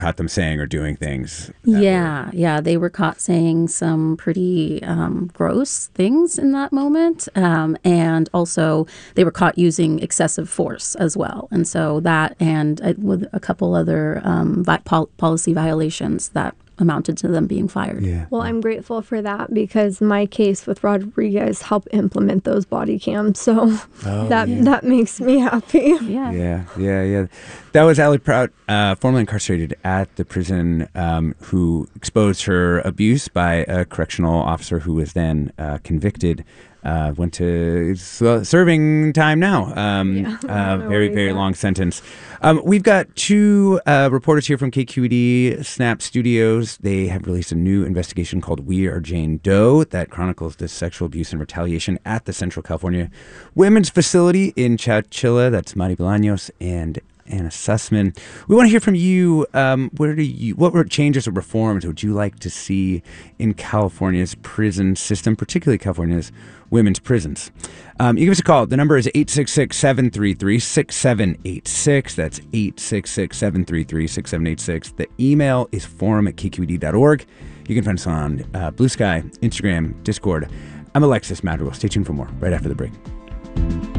caught them saying or doing things. Yeah, they were caught saying some pretty gross things in that moment, and also they were caught using excessive force as well. And so that, and with a couple other policy violations that amounted to them being fired. Yeah. Well, I'm grateful for that because my case with Rodriguez helped implement those body cams. So that makes me happy. Yeah. That was Allie Prout, formerly incarcerated at the prison, who exposed her abuse by a correctional officer who was then convicted. Went to serving time now. Very long sentence. We've got two reporters here from KQED Snap Studios. They have released a new investigation called We Are Jane Doe that chronicles the sexual abuse and retaliation at the Central California Women's Facility in Chowchilla. That's Mari Bolaños and Anna Sussman. We want to hear from you. What changes or reforms would you like to see in California's prison system, particularly California's women's prisons? You give us a call. The number is 866-733-6786. That's 866-733-6786. The email is forum@kqed.org. You can find us on Blue Sky, Instagram, Discord. I'm Alexis Madrigal. Stay tuned for more right after the break.